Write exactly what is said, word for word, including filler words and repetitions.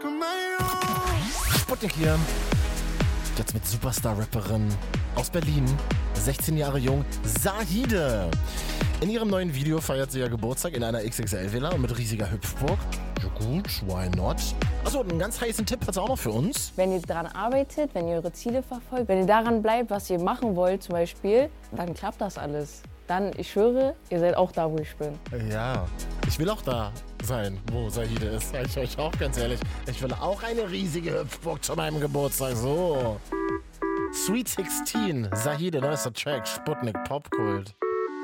Sputnik hier. Jetzt mit Superstar-Rapperin aus Berlin, sechzehn Jahre jung, Zahide. In ihrem neuen Video feiert sie ja Geburtstag in einer X X L-Villa und mit riesiger Hüpfburg. Ja gut, why not? Achso, einen ganz heißen Tipp hat sie auch noch für uns. Wenn ihr daran arbeitet, wenn ihr eure Ziele verfolgt, wenn ihr daran bleibt, was ihr machen wollt zum Beispiel, dann klappt das alles. Dann, ich schwöre, ihr seid auch da, wo ich bin. Ja, ich will auch da sein, wo Zahide ist. Sag ich euch auch ganz ehrlich. Ich will auch eine riesige Hüpfburg zu meinem Geburtstag. So. Sweet sechzehn, Zahide, neuester Track, Sputnik, Popkult.